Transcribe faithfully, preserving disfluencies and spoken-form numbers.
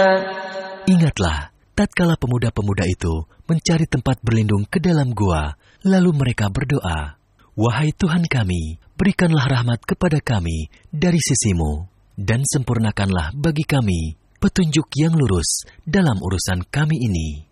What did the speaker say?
Ingatlah, tatkala pemuda-pemuda itu mencari tempat berlindung ke dalam gua, lalu mereka berdoa, "Wahai Tuhan kami, berikanlah rahmat kepada kami dari sisi-Mu, dan sempurnakanlah bagi kami petunjuk yang lurus dalam urusan kami ini."